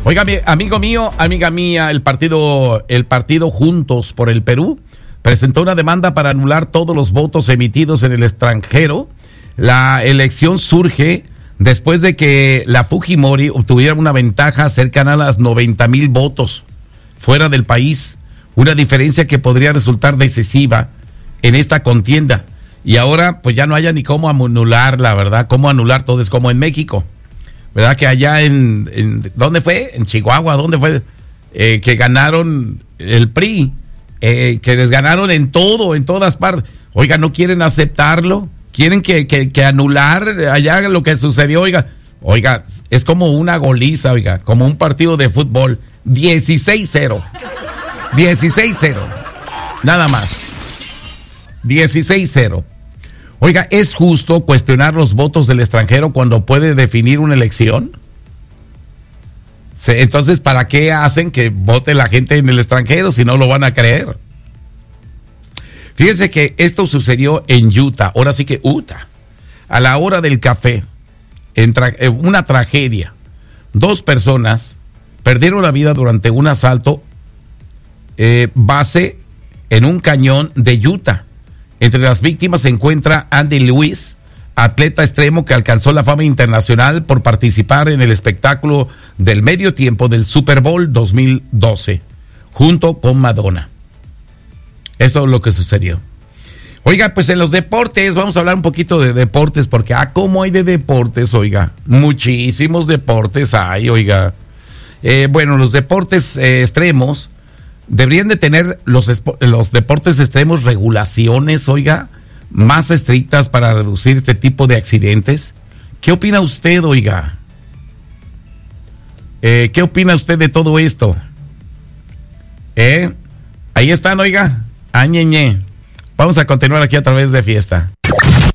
Oiga, amigo mío, amiga mía, el partido Juntos por el Perú presentó una demanda para anular todos los votos emitidos en el extranjero. La elección surge después de que la Fujimori obtuviera una ventaja cercana a las 90,000 votos fuera del país, una diferencia que podría resultar decisiva en esta contienda. Y ahora pues ya no haya ni cómo anular, la verdad, cómo anular todo, es como en México, ¿verdad? Que allá en ¿dónde fue? En Chihuahua, ¿dónde fue? Que ganaron el PRI, que les ganaron en todo, en todas partes. Oiga, ¿no quieren aceptarlo? ¿Quieren que anular allá lo que sucedió? Oiga, es como una goliza, oiga, como un partido de fútbol. 16-0. 16-0. Nada más. 16-0. Oiga, ¿es justo cuestionar los votos del extranjero cuando puede definir una elección? Entonces, ¿para qué hacen que vote la gente en el extranjero si no lo van a creer? Fíjense que esto sucedió en Utah, ahora sí que Utah, a la hora del café, una tragedia. 2 personas perdieron la vida durante un asalto base en un cañón de Utah. Entre las víctimas se encuentra Andy Lewis, atleta extremo que alcanzó la fama internacional por participar en el espectáculo del medio tiempo del Super Bowl 2012, junto con Madonna. Esto es lo que sucedió. Oiga, pues en los deportes, vamos a hablar un poquito de deportes, porque ¿cómo hay de deportes, oiga? Muchísimos deportes hay, oiga. Bueno, los deportes extremos, deberían de tener los deportes extremos regulaciones, oiga, más estrictas para reducir este tipo de accidentes. ¿Qué opina usted, oiga? ¿Qué opina usted de todo esto? Ahí están, oiga. Añeñe. Vamos a continuar aquí a través de Fiesta.